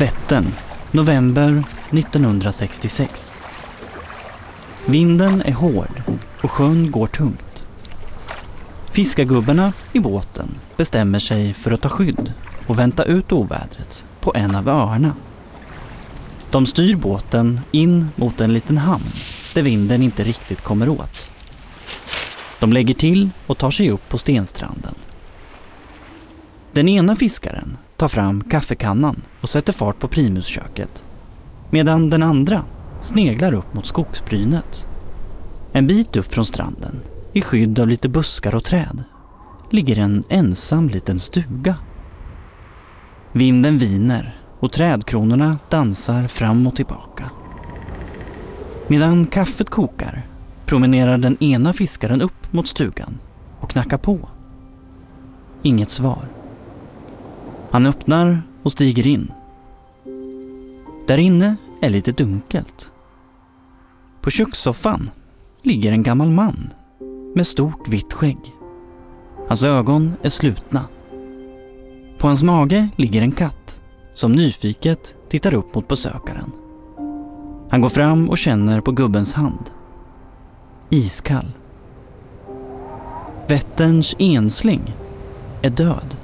Vättern, november 1966. Vinden är hård och sjön går tungt. Fiskargubbarna i båten bestämmer sig för att ta skydd och vänta ut ovädret på en av öarna. De styr båten in mot en liten hamn där vinden inte riktigt kommer åt. De lägger till och tar sig upp på stenstranden. Den ena fiskaren tar fram kaffekannan och sätter fart på primusköket, medan den andra sneglar upp mot skogsbrynet. En bit upp från stranden, i skydd av lite buskar och träd, ligger en ensam liten stuga. Vinden viner och trädkronorna dansar fram och tillbaka. Medan kaffet kokar promenerar den ena fiskaren upp mot stugan och knackar på. Inget svar. Han öppnar och stiger in. Där inne är lite dunkelt. På kökssoffan ligger en gammal man med stort vitt skägg. Hans ögon är slutna. På hans mage ligger en katt som nyfiket tittar upp mot besökaren. Han går fram och känner på gubbens hand. Iskall. Vätterns ensling är död.